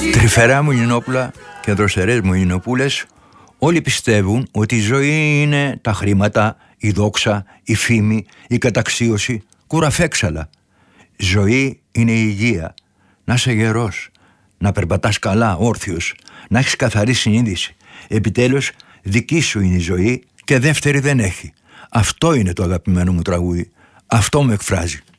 Τρυφερά μου Ελληνόπουλα και δροσερές μου Ελληνοπούλες, όλοι πιστεύουν ότι η ζωή είναι τα χρήματα, η δόξα, η φήμη, η καταξίωση, κουραφέξαλα. Ζωή είναι η υγεία, να είσαι γερός, να περπατάς καλά, όρθιος, να έχεις καθαρή συνείδηση. Επιτέλους, δική σου είναι η ζωή και δεύτερη δεν έχει. Αυτό είναι το αγαπημένο μου τραγούδι. Αυτό με εκφράζει.